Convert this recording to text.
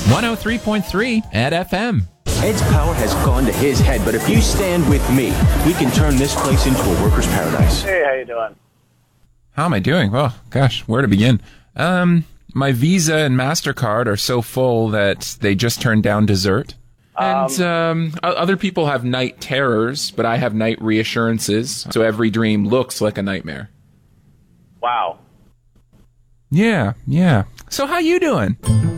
103.3 at FM. Ed's power has gone to his head, but if you stand with me, we can turn this place into a worker's paradise. Hey, how you doing? How am I doing? Well, gosh, where to begin? My Visa and MasterCard are so full that they just turned down dessert. And other people have night terrors, but I have night reassurances, so every dream looks like a nightmare. Wow. Yeah. So how you doing?